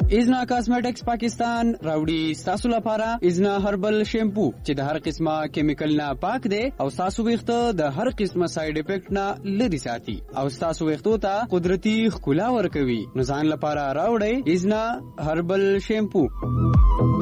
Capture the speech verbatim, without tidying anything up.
ازنا کاسمیټکس پاکستان راوړي ستاسو لپاره ازنا هربل شیمپو چې د هر قسمه کیمیکل نه پاک دی او ستاسو ویښته د هر قسمه ساید افیکټ نه لري ساتي او ستاسو ویښتو ته قدرتي ښکلا ورکوي. نو ځان لپاره راوړئ ازنا هربل شیمپو.